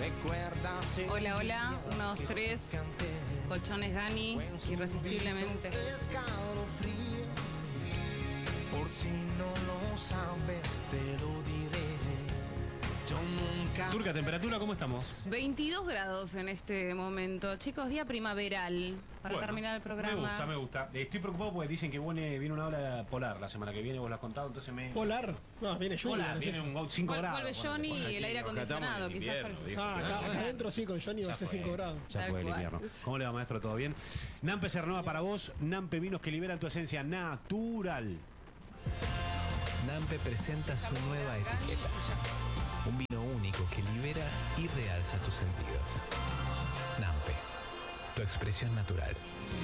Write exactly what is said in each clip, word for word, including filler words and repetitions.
Hola, hola, uno, dos, tres, colchones Gani, irresistiblemente. Por si no lo sabes, te lo diré. Yo nunca... Turca, temperatura, ¿cómo estamos? veintidós grados en este momento. Chicos, día primaveral para Bueno, terminar el programa. Me gusta, me gusta. Estoy preocupado porque dicen que viene, viene una ola polar la semana que viene, vos lo has contado, entonces me... ¿Polar? No, viene lluvia. Polar, no sé viene si- un cinco Vuel- grados. Vuelve Johnny Bueno, y el aire acondicionado, quizás. invierno, parece- dijo. Ah, acá, acá adentro sí, con Johnny va a Ya ser fue, cinco grados. Ya Tal fue el cual. invierno. ¿Cómo le va, maestro? ¿Todo bien? Nampe se renueva para vos. Nampe vinos que liberan tu esencia natural. Nampe presenta su nueva etiqueta. Un vino único que libera y realza tus sentidos. Nampe, tu expresión natural.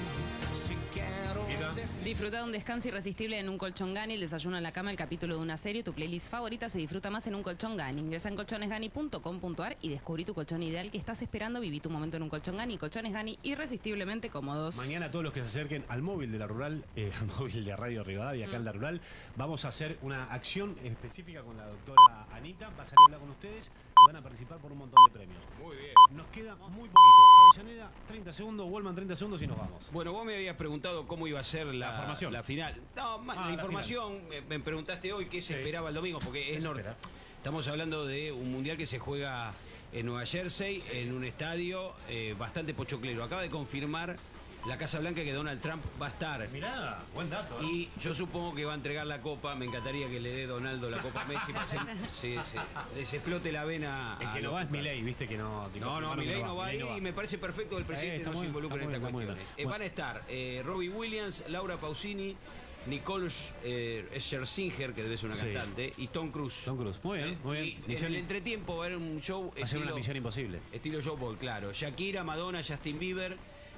Si quiero Mira. decir... Disfruta de un descanso irresistible en un colchón Gani, el desayuno en la cama, el capítulo de una serie, tu playlist favorita se disfruta más en un colchón Gani. Ingresa en colchones gani punto com punto a r y descubrí tu colchón ideal que estás esperando. Viví tu momento en un colchón Gani. Colchones Gani, irresistiblemente cómodos. Mañana todos los que se acerquen al móvil de la Rural, eh, al móvil de Radio Rivadavia, acá en la Rural, vamos a hacer una acción específica con la doctora Anita. Va a salir a hablar con ustedes y van a participar por un montón de premios. Muy bien. Nos queda muy poquito. Avellaneda, treinta segundos, Wallman, treinta segundos y nos vamos. Bueno, vos me habías preguntado cómo iba a ser la, La formación. la final. No, más, Ah, la la información, me, me preguntaste hoy qué se Sí. esperaba el domingo, porque ¿Qué es se nor- espera? estamos hablando de un mundial que se juega en Nueva Jersey, en un estadio eh, bastante pochoclero. Acaba de confirmar la Casa Blanca que Donald Trump va a estar. Mirá, buen dato. ¿eh? Y yo supongo que va a entregar la copa. Me encantaría que le dé Donaldo la copa a Messi para que se, se, se- se explote la vena. El a que no los- va es Milei, viste que no... No, no, Milei no va ahí y me parece perfecto que el presidente Eh, está no muy se bien, involucre en está estas muy bien, está muy cuestiones. bien. Eh, van a estar eh, Robbie Williams, Laura Pausini, Nicole eh, Scherzinger, que debe ser una Sí. cantante, y Tom Cruise. Tom Cruise, muy bien, Eh, muy bien. Y en Misión- el entretiempo va a haber un show Va a ser una estilo, misión imposible. estilo showball, claro. Shakira, Madonna, Justin Bieber,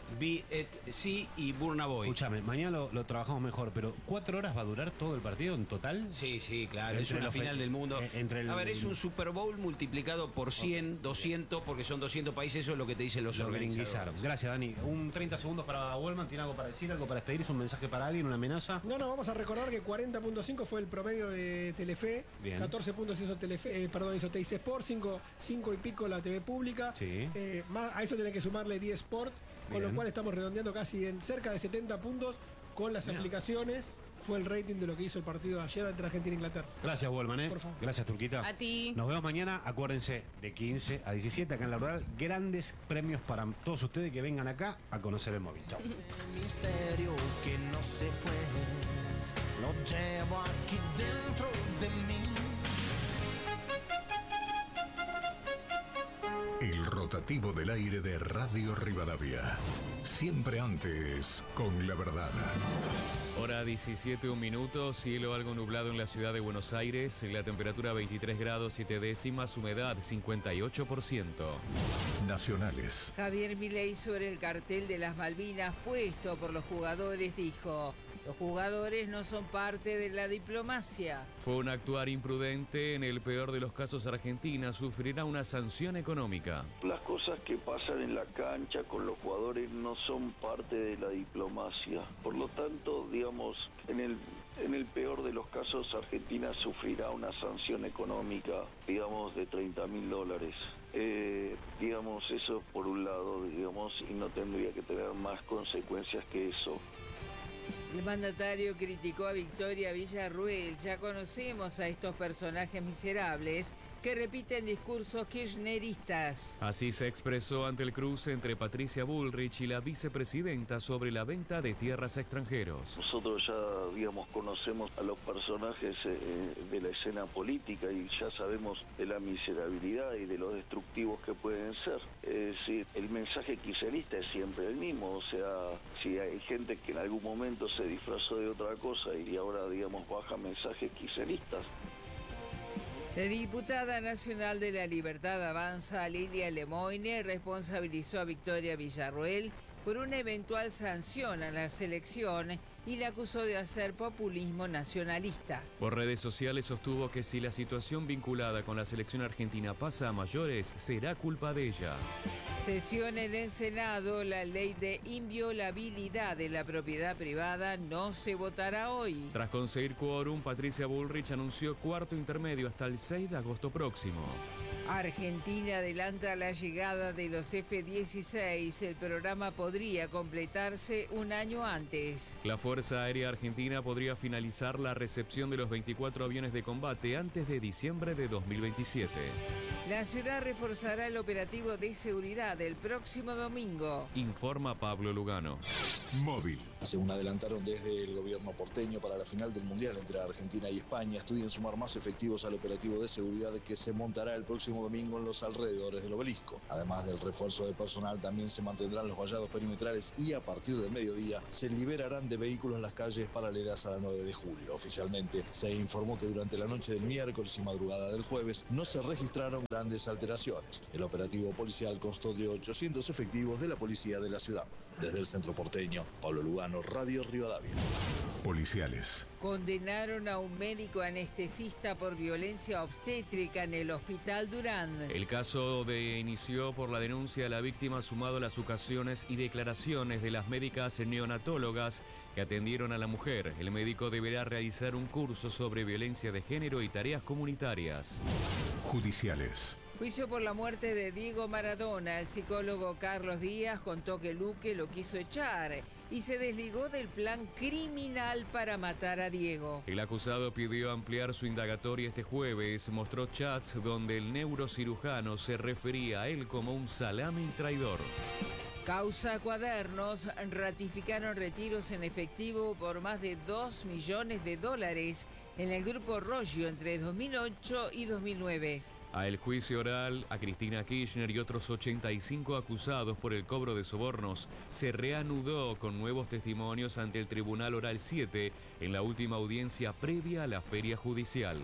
B et C y Burna Boy. Escúchame, mañana lo, lo trabajamos mejor, pero ¿cuatro horas va a durar todo el partido en total? Sí, sí, claro, es Entre una los final fe- del mundo. eh, entre el- A ver, es un Super Bowl multiplicado por cien, doscientos, porque son doscientos países, eso es lo que te dicen los Lo organizadores. gringuizaron. Gracias, Dani. Un treinta segundos para Wallman. ¿Tiene algo para decir? ¿Algo para despedirse? ¿Un mensaje para alguien? ¿Una amenaza? No, no, vamos a recordar que cuarenta punto cinco fue el promedio de Telefe, Bien. catorce puntos hizo Telefe, eh, perdón, hizo Teis Sport, cinco, cinco y pico la T V pública. Sí. Eh, más, a eso tenés que sumarle diez Sport, con Bien. lo cual estamos redondeando casi en cerca de setenta puntos con las Mirá. aplicaciones. Fue el rating de lo que hizo el partido de ayer entre Argentina e Inglaterra. Gracias, Wallman. ¿eh? Por favor. Gracias, Turquita. A ti. Nos vemos mañana. Acuérdense, de quince a diecisiete acá en La Rural. Grandes premios para todos ustedes que vengan acá a conocer el móvil. Chao. El misterio que no se fue, lo llevo aquí dentro de mí. El rotativo del aire de Radio Rivadavia. Siempre antes con la verdad. Hora diecisiete, un minuto, cielo algo nublado en la ciudad de Buenos Aires, la temperatura veintitrés grados siete décimas, humedad cincuenta y ocho por ciento. Nacionales. Javier Milei sobre el cartel de las Malvinas puesto por los jugadores dijo: los jugadores no son parte de la diplomacia. Fue un actuar imprudente, en el peor de los casos Argentina sufrirá una sanción económica. Las cosas que pasan en la cancha con los jugadores no son parte de la diplomacia. Por lo tanto, digamos, en el, en el peor de los casos Argentina sufrirá una sanción económica, digamos, de treinta mil dólares. Eh, digamos, eso por un lado, digamos, y no tendría que tener más consecuencias que eso. El mandatario criticó a Victoria Villarruel. Ya conocemos a estos personajes miserables que repiten discursos kirchneristas. Así se expresó ante el cruce entre Patricia Bullrich y la vicepresidenta sobre la venta de tierras a extranjeros. Nosotros ya, digamos, conocemos a los personajes eh, de la escena política y ya sabemos de la miserabilidad y de los destructivos que pueden ser. Es decir, el mensaje kirchnerista es siempre el mismo. O sea, si hay gente que en algún momento se disfrazó de otra cosa y ahora, digamos, baja mensajes kirchneristas. La diputada nacional de la Libertad Avanza, Lilia Lemoyne, responsabilizó a Victoria Villarruel por una eventual sanción a la selección y la acusó de hacer populismo nacionalista. Por redes sociales sostuvo que si la situación vinculada con la selección argentina pasa a mayores, será culpa de ella. Sesión en el Senado, la ley de inviolabilidad de la propiedad privada no se votará hoy. Tras conseguir quórum, Patricia Bullrich anunció cuarto intermedio hasta el seis de agosto próximo. Argentina adelanta la llegada de los F dieciséis. El programa podría completarse un año antes. La Fuerza Aérea Argentina podría finalizar la recepción de los veinticuatro aviones de combate antes de diciembre de dos mil veintisiete. La ciudad reforzará el operativo de seguridad el próximo domingo. Informa Pablo Lugano. Móvil. Según adelantaron desde el gobierno porteño, para la final del Mundial entre Argentina y España, estudian sumar más efectivos al operativo de seguridad que se montará el próximo domingo en los alrededores del obelisco. Además del refuerzo de personal, también se mantendrán los vallados perimetrales y a partir del mediodía se liberarán de vehículos en las calles paralelas a la nueve de julio. Oficialmente se informó que durante la noche del miércoles y madrugada del jueves no se registraron grandes alteraciones. El operativo policial constó de ochocientos efectivos de la policía de la ciudad. Desde el centro porteño, Pablo Lugano, Radio Rivadavia. Policiales. Condenaron a un médico anestesista por violencia obstétrica en el Hospital Durán. El caso de inició por la denuncia de la víctima, sumado a las ocasiones y declaraciones de las médicas neonatólogas que atendieron a la mujer. El médico deberá realizar un curso sobre violencia de género y tareas comunitarias. Judiciales. Juicio por la muerte de Diego Maradona. El psicólogo Carlos Díaz contó que Luque lo quiso echar y se desligó del plan criminal para matar a Diego. El acusado pidió ampliar su indagatoria este jueves. Mostró chats donde el neurocirujano se refería a él como un salame y traidor. Causa Cuadernos. Ratificaron retiros en efectivo por más de dos millones de dólares en el Grupo Roggio entre dos mil ocho y dos mil nueve. A el juicio oral a Cristina Kirchner y otros ochenta y cinco acusados por el cobro de sobornos se reanudó con nuevos testimonios ante el Tribunal Oral siete en la última audiencia previa a la feria judicial.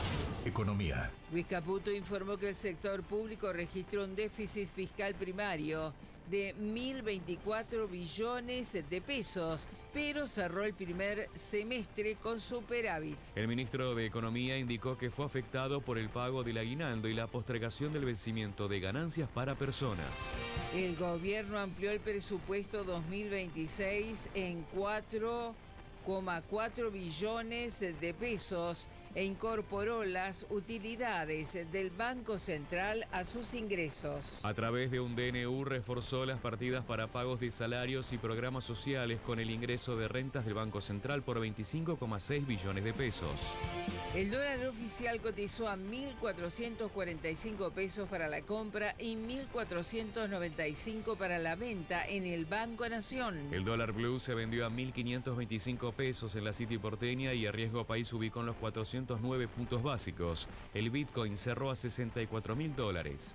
Economía. Luis Caputo informó que el sector público registró un déficit fiscal primario de mil veinticuatro billones de pesos, pero cerró el primer semestre con superávit. El ministro de Economía indicó que fue afectado por el pago del aguinaldo y la postergación del vencimiento de ganancias para personas. El gobierno amplió el presupuesto dos mil veintiséis en cuatro coma cuatro billones de pesos e incorporó las utilidades del Banco Central a sus ingresos. A través de un D N U reforzó las partidas para pagos de salarios y programas sociales con el ingreso de rentas del Banco Central por veinticinco coma seis billones de pesos. El dólar oficial cotizó a mil cuatrocientos cuarenta y cinco pesos para la compra y mil cuatrocientos noventa y cinco para la venta en el Banco Nación. El dólar blue se vendió a mil quinientos veinticinco pesos en la City porteña y a riesgo país ubicó en los cuatrocientos nueve puntos básicos. El Bitcoin cerró a sesenta y cuatro mil dólares.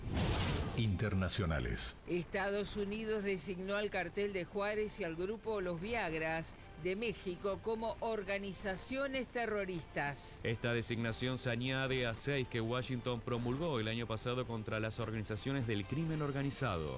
Internacionales. Estados Unidos designó al cartel de Juárez y al grupo Los Viagras de México como organizaciones terroristas. Esta designación se añade a seis que Washington promulgó el año pasado contra las organizaciones del crimen organizado.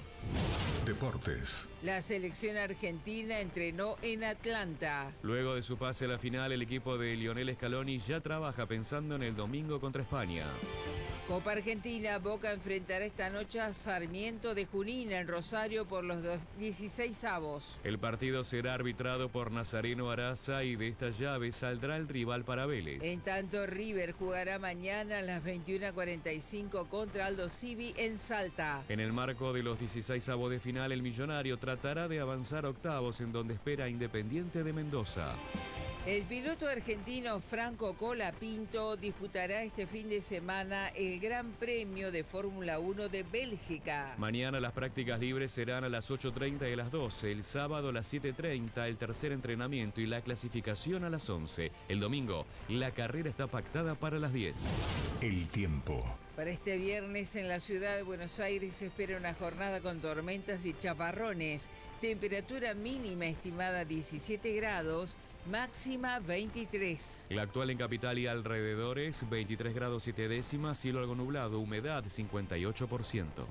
Deportes. La selección argentina entrenó en Atlanta. Luego de su pase a la final, el equipo de Lionel Scaloni ya trabaja pensando en el domingo contra España. Copa Argentina, Boca enfrentará esta noche a Sarmiento de Junín en Rosario por los dieciséis avos. El partido será arbitrado por Nazareno Araza y de esta llave saldrá el rival para Vélez. En tanto, River jugará mañana a las veintiuna cuarenta y cinco contra Aldo Civi en Salta. En el marco de los dieciséis avos de final, el millonario tratará de avanzar a octavos en donde espera a Independiente de Mendoza. El piloto argentino Franco Colapinto disputará este fin de semana el Gran Premio de Fórmula uno de Bélgica. Mañana las prácticas libres serán a las ocho treinta y a las doce. El sábado a las siete treinta el tercer entrenamiento y la clasificación a las once. El domingo la carrera está pactada para las diez. El tiempo. Para este viernes en la ciudad de Buenos Aires se espera una jornada con tormentas y chaparrones. Temperatura mínima estimada diecisiete grados, máxima veintitrés. La actual en capital y alrededores, veintitrés grados siete décimas, cielo algo nublado, humedad cincuenta y ocho por ciento.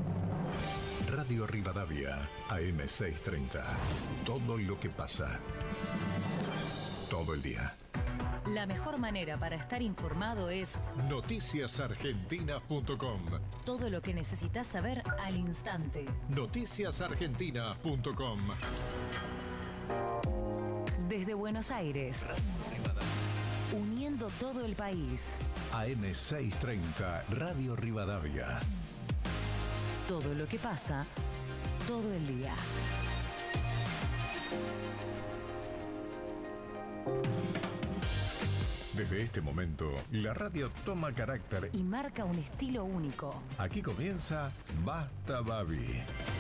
Radio Rivadavia, A M seiscientos treinta. Todo lo que pasa. Todo el día. La mejor manera para estar informado es noticias argentinas punto com. Todo lo que necesitas saber al instante. noticias argentinas punto com. Desde Buenos Aires, uniendo uniendo todo el país. A M seiscientos treinta, Radio Rivadavia. Todo lo que pasa, todo el día. Desde este momento, la radio toma carácter Y marca un estilo único. Aquí comienza Basta Babi.